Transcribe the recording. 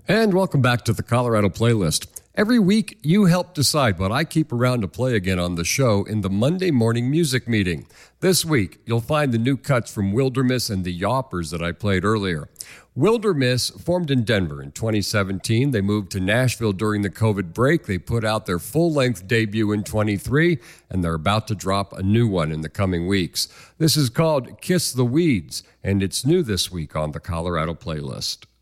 And welcome back to the Colorado Playlist. Every week, you help decide what I keep around to play again on the show in the Monday morning music meeting. This week, you'll find the new cuts from Wildermiss and the Yawpers that I played earlier. Wildermiss formed in Denver in 2017. They moved to Nashville during the COVID break. They put out their full-length debut in 23, and they're about to drop a new one in the coming weeks. This is called Kiss the Weeds, and it's new this week on the Colorado Playlist.